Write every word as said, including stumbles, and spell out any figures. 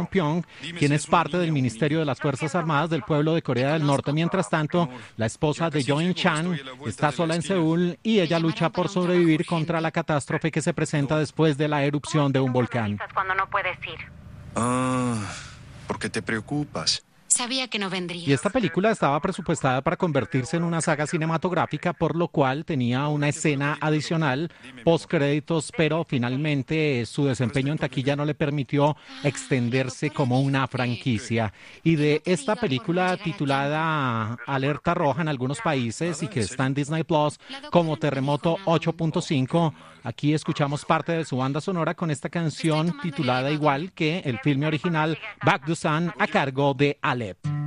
Jong-pyong, quien es parte del Ministerio de las Fuerzas Armadas del pueblo de Corea del Norte. Mientras tanto, la esposa de Jo In-chan está sola en Seúl y ella lucha por sobrevivir contra la catástrofe que se presenta después de la erupción de un volcán. Cuando no puedes ir. Ah, ¿por qué te preocupas? Sabía que no vendría. Y esta película estaba presupuestada para convertirse en una saga cinematográfica, por lo cual tenía una escena adicional postcréditos, pero finalmente su desempeño en taquilla no le permitió extenderse como una franquicia. Y de esta película titulada Alerta Roja en algunos países y que está en Disney Plus como Terremoto ocho punto cinco, aquí escuchamos parte de su banda sonora con esta canción titulada igual que el filme original, Back to Sun, a cargo de Alep.